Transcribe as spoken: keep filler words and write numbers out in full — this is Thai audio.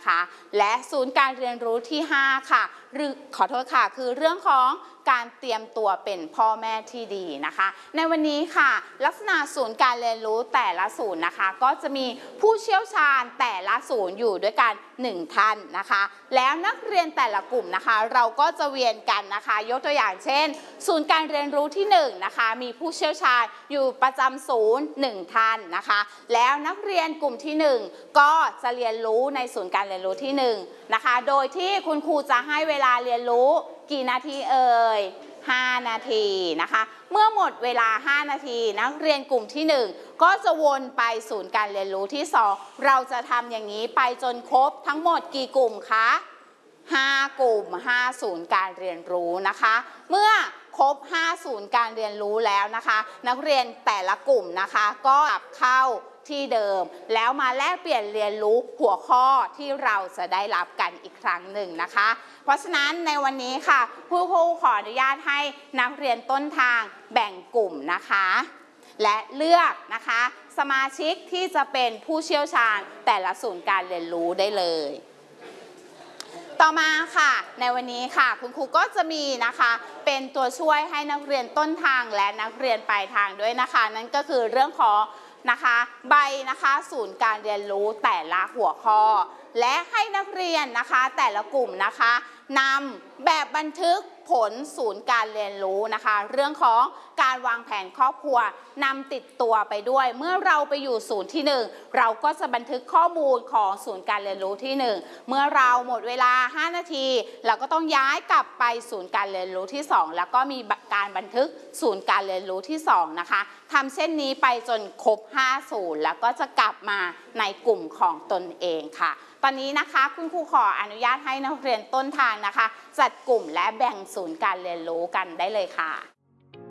นะคะและศูนย์การเรียนรู้ที่ห้าค่ะหรือขอโทษค่ะคือเรื่องของการเตรียมตัวเป็นพ่อแม่ที่ดีนะคะในวันนี้ค่ะลักษณะศูนย์การเรียนรู้แต่ละศูนย์นะคะก็จะมีผู้เชี่ยวชาญแต่ละศูนย์อยู่ด้วยกันหนึ่งท่านนะคะแล้วนักเรียนแต่ละกลุ่มนะคะเราก็จะเวียนกันนะคะยกตัวอย่างเช่นศูนย์การเรียนรู้ที่หนึ่งนะคะมีผู้เชี่ยวชาญอยู่ประจำศูนย์หนึ่งท่านนะคะแล้วนักเรียนกลุ่มที่หนึ่งก็จะเรียนรู้ในศูนย์การเรียนรู้ที่หนึ่งนะคะโดยที่คุณครูจะให้เวลาเรียนรู้กี่นาทีเอ่ยห้านาทีนะคะเมื่อหมดเวลาห้านาทีนักเรียนกลุ่มที่หนึ่งก็จะวนไปศูนย์การเรียนรู้ที่สองเราจะทำอย่างนี้ไปจนครบทั้งหมดกี่กลุ่มคะห้ากลุ่มห้าศูนย์การเรียนรู้นะคะเมื่อครบห้าศูนย์การเรียนรู้แล้วนะคะนักเรียนแต่ละกลุ่มนะคะก็กลับเข้าที่เดิมแล้วมาแลกเปลี่ยนเรียนรู้หัวข้อที่เราจะได้รับกันอีกครั้งหนึ่งนะคะเพราะฉะนั้นในวันนี้ค่ะผู้ครูขออนุญาตให้นักเรียนต้นทางแบ่งกลุ่มนะคะและเลือกนะคะสมาชิกที่จะเป็นผู้เชี่ยวชาญแต่ละศูนย์การเรียนรู้ได้เลยต่อมาค่ะในวันนี้ค่ะคุณครูก็จะมีนะคะเป็นตัวช่วยให้นักเรียนต้นทางและนักเรียนปลายทางด้วยนะคะนั่นก็คือเรื่องของนะคะใบนะคะศูนย์การเรียนรู้แต่ละหัวข้อและให้นักเรียนนะคะแต่ละกลุ่มนะคะนำแบบบันทึกผลศูนย์การเรียนรู้นะคะเรื่องของการวางแผนครอบครัวนำติดตัวไปด้วยเมื่อเราไปอยู่ศูนย์ที่หนึ่งเราก็จะบันทึกข้อมูลของศูนย์การเรียนรู้ที่หนึ่งเมื่อเราหมดเวลาห้านาทีเราก็ต้องย้ายกลับไปศูนย์การเรียนรู้ที่สองแล้วก็มีการบันทึกศูนย์การเรียนรู้ที่สองนะคะทำเช่นนี้ไปจนครบห้าศูนย์แล้วก็จะกลับมาในกลุ่มของตนเองค่ะตอนนี้นะคะคุณครูขออนุญาตให้นักเรียนต้นทางนะคะจัดกลุ่มและแบ่งศูนย์การเรียนรู้กันได้เลยค่ะ